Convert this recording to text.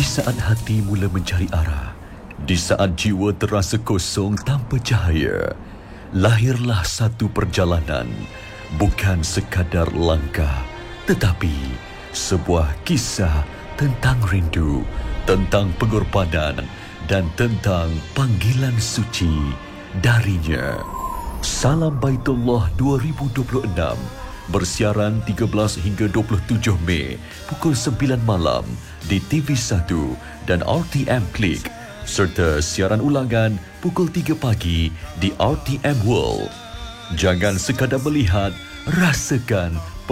saat hati mula mencari arah, di saat jiwa terasa kosong tanpa cahaya, lahirlah satu perjalanan, bukan sekadar langkah, tetapi sebuah kisah tentang rindu, tentang pengorbanan dan tentang panggilan suci darinya. Salam Baitullah 2026 bersiaran 13 hingga 27 Mei pukul 9 malam di TV1 dan RTM Klik, serta siaran ulangan pukul 3 pagi di RTM World. Jangan sekadar melihat, rasakan